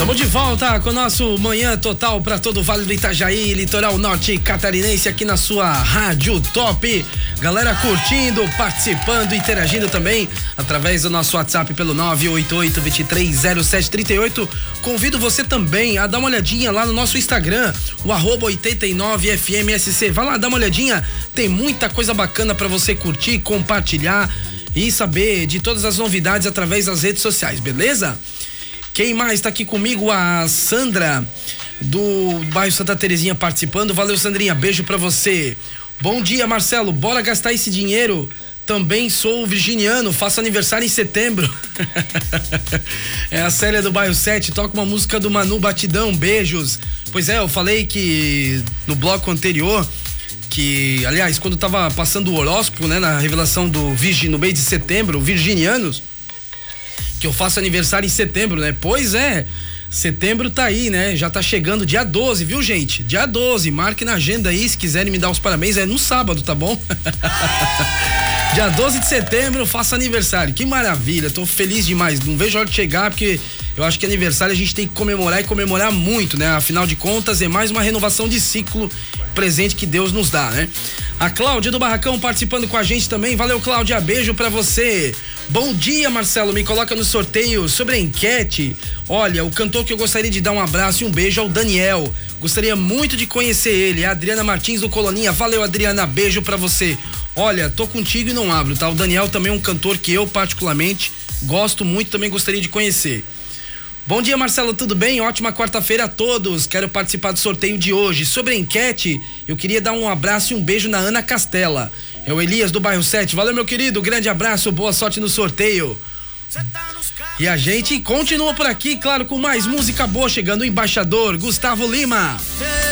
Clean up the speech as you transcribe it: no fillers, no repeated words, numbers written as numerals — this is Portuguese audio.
Estamos de volta com o nosso Manhã Total para todo o Vale do Itajaí, litoral norte catarinense, aqui na sua Rádio Top. Galera curtindo, participando, interagindo também através do nosso WhatsApp pelo 988-230738. Convido você também a dar uma olhadinha lá no nosso Instagram, o @89FMSC. Vai lá dar uma olhadinha, tem muita coisa bacana para você curtir, compartilhar e saber de todas as novidades através das redes sociais, beleza? Quem mais tá aqui comigo? A Sandra do bairro Santa Terezinha participando. Valeu, Sandrinha, beijo pra você. Bom dia, Marcelo, bora gastar esse dinheiro. Também sou virginiano, faço aniversário em setembro. É a Célia do bairro 7, toca uma música do Manu Batidão, beijos. Pois é, eu falei que no bloco anterior, que aliás, quando tava passando o horóscopo, né, na revelação do Virgem no mês de setembro, virginianos, que eu faço aniversário em setembro, né? Pois é, setembro tá aí, né? Já tá chegando dia 12, viu, gente? Dia 12, marque na agenda aí, se quiserem me dar os parabéns, é no sábado, tá bom? Dia 12 de setembro eu faço aniversário, que maravilha, tô feliz demais, não vejo a hora de chegar, porque eu acho que aniversário a gente tem que comemorar e comemorar muito, né? Afinal de contas é mais uma renovação de ciclo, presente que Deus nos dá, né? A Cláudia do Barracão participando com a gente também, valeu, Cláudia, beijo pra você. Bom dia, Marcelo, me coloca no sorteio sobre a enquete. Olha, o cantor que eu gostaria de dar um abraço e um beijo é o Daniel, gostaria muito de conhecer ele, é a Adriana Martins do Coloninha. Valeu, Adriana, beijo pra você. Olha, tô contigo e não abro, tá? O Daniel também é um cantor que eu particularmente gosto muito, também gostaria de conhecer. Bom dia, Marcelo, tudo bem? Ótima quarta-feira a todos. Quero participar do sorteio de hoje. Sobre a enquete, eu queria dar um abraço e um beijo na Ana Castela. É o Elias do bairro 7. Valeu, meu querido, grande abraço, boa sorte no sorteio. E a gente continua por aqui, claro, com mais música boa chegando. O embaixador Gustavo Lima.